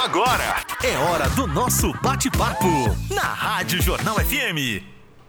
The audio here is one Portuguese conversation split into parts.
Agora é hora do nosso bate-papo na Rádio Jornal FM.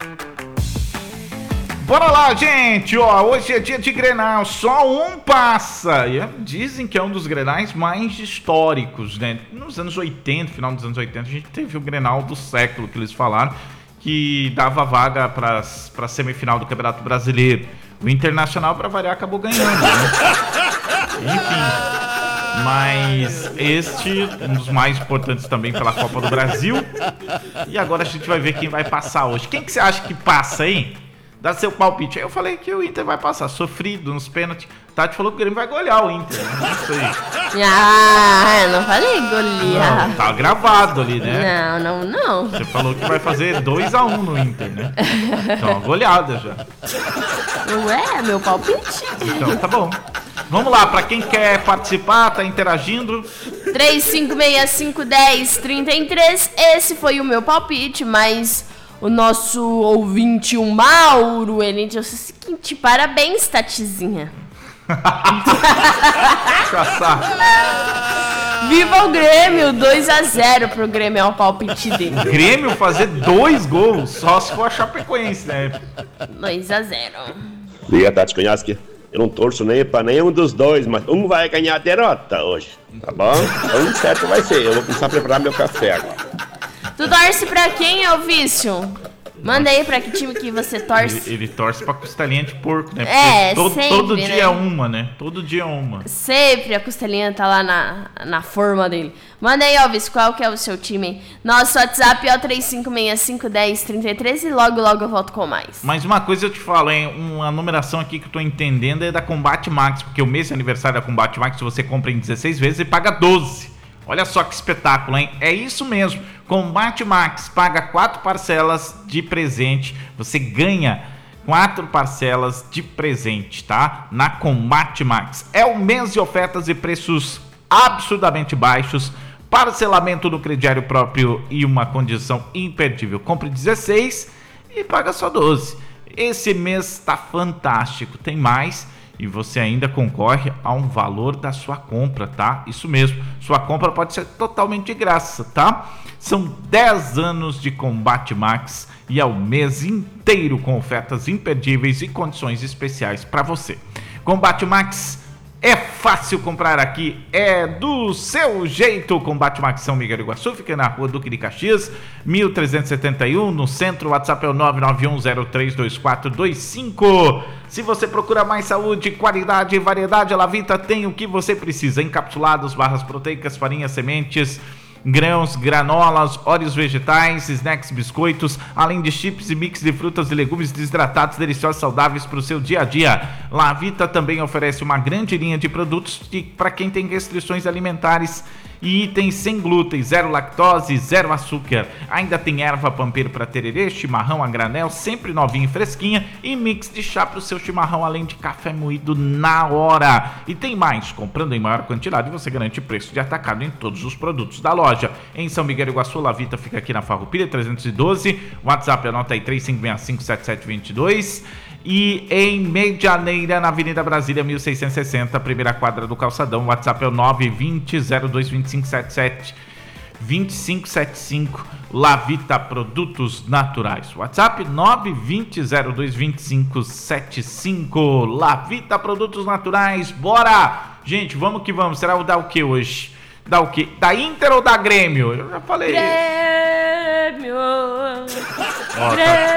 Bora lá, gente! Hoje é dia de Grenal, só um passa. E dizem que é um dos Grenais mais históricos, né? Nos anos 80, final dos anos 80, a gente teve o Grenal do século, que eles falaram, que dava vaga para a semifinal do Campeonato Brasileiro. O Internacional, para variar, acabou ganhando, né? Enfim. Mas este, um dos mais importantes também pela Copa do Brasil. E agora a gente vai ver quem vai passar hoje. Quem que você acha que passa aí? Dá seu palpite. Aí eu falei que o Inter vai passar, sofrido nos pênaltis. Tati falou que o Grêmio vai golear o Inter. Não sei. Eu não falei golear. Não, tá gravado ali, né? Não. Você falou que vai fazer 2-1 no Inter, né? Então, uma goleada já. Ué, meu palpite. Então, tá bom. Vamos lá, pra quem quer participar, tá interagindo. 35651033. Esse foi o meu palpite, mas o nosso ouvinte, o Mauro, ele disse o seguinte: parabéns, Tatizinha. Viva o Grêmio, 2-0 pro Grêmio, é o palpite dele. Grêmio fazer 2 gols, só se for a Chapecoense, né? 2-0. Liga, Tati Cunhasque. Eu não torço nem pra nenhum dos dois, mas um vai ganhar a derrota hoje, tá bom? Então, certo vai ser. Eu vou começar a preparar meu café agora. Tu torce pra quem, Elvício? Manda aí pra que time que você torce. Ele torce pra costelinha de porco, né? Sempre, todo dia né? é uma, né? Todo dia é uma. Sempre a costelinha tá lá na forma dele. Manda aí, Elvis, qual que é o seu time? Nosso WhatsApp é o 35651033 e logo eu volto com mais. Mas uma coisa eu te falo, hein? Uma numeração aqui que eu tô entendendo é da Combate Max, porque o mês de aniversário da Combate Max você compra em 16 vezes e paga 12. Olha só que espetáculo, hein? É isso mesmo. Combate Max, paga 4 parcelas de presente. Você ganha 4 parcelas de presente, tá? Na Combate Max. É um mês de ofertas e preços absurdamente baixos. Parcelamento no crediário próprio e uma condição imperdível. Compre 16 e paga só 12. Esse mês está fantástico. Tem mais. E você ainda concorre a um valor da sua compra, tá? Isso mesmo, sua compra pode ser totalmente de graça, tá? São 10 anos de Combate Max e é o mês inteiro com ofertas imperdíveis e condições especiais para você. Combate Max é fácil comprar aqui, é do seu jeito. Combate Max São Miguel do Iguaçu, fica na rua Duque de Caxias, 1371, no centro. O WhatsApp é o 991032425. Se você procura mais saúde, qualidade e variedade, a Lavita tem o que você precisa: encapsulados, barras proteicas, farinhas, sementes, grãos, granolas, óleos vegetais, snacks, biscoitos, além de chips e mix de frutas e legumes desidratados, deliciosos, saudáveis para o seu dia a dia. Lavita também oferece uma grande linha de produtos para quem tem restrições alimentares e itens sem glúten, zero lactose, zero açúcar. Ainda tem erva pampeiro para tererê, chimarrão a granel, sempre novinha e fresquinha, e mix de chá para o seu chimarrão, além de café moído na hora. E tem mais, comprando em maior quantidade você garante preço de atacado em todos os produtos da loja. Em São Miguel do Iguaçu, Lavita fica aqui na Farroupilha 312, WhatsApp anota aí 35657722. E em Medianeira, na Avenida Brasília 1660, primeira quadra do Calçadão, o WhatsApp é o 920-02-2575, Lavita Produtos Naturais. WhatsApp 920-02-2575, Lavita Produtos Naturais. Bora! Gente, vamos que vamos. Será o da o que hoje? Da o quê? Da Inter ou da Grêmio? Eu já falei. Grêmio! Ó,